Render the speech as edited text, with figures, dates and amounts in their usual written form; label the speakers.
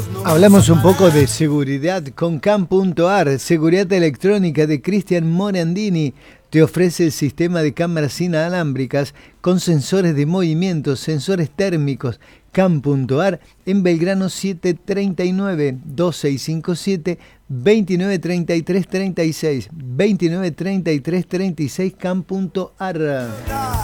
Speaker 1: Hablamos un poco de seguridad con CAM.ar, seguridad electrónica de Cristian Morandini. Te ofrece el sistema de cámaras inalámbricas con sensores de movimiento, sensores térmicos. CAM.ar en Belgrano 739 2657 293336 293336 CAM.ar.